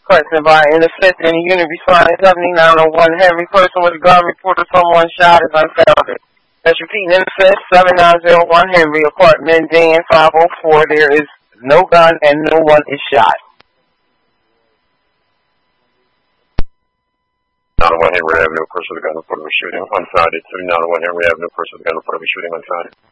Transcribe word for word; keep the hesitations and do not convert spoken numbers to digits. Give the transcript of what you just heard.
Question by intercept in unit responding seventy-nine oh one Henry. Person with a gun reported someone shot is unfounded. Let's repeat. Intercept seventy-nine oh one Henry, apartment Dan five oh four. There is no gun and no one is shot. nine oh one Henry Avenue, person with a gun reported of a shooting unfounded. seventy-nine oh one Henry Avenue, person with a gun reported of a shooting unfounded.